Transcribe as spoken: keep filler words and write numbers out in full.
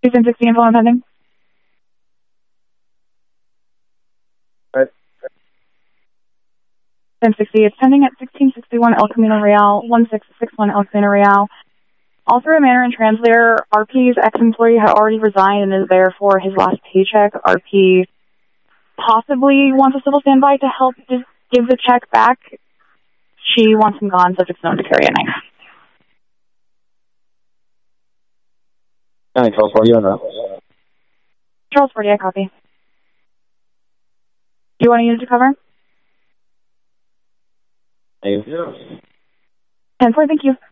ten sixty info on pending. Right. ten sixty is pending at sixteen sixty-one El Camino Real, one six six one El Camino Real. All through a Mandarin translator, R P's ex-employee had already resigned and is there for his last paycheck. R P possibly wants a civil standby to help just give the check back. She wants him gone, subject to known to carry a knife. County Charles forty on that. Charles forty, I copy. Do you want a unit to cover? Yeah. ten four, thank you.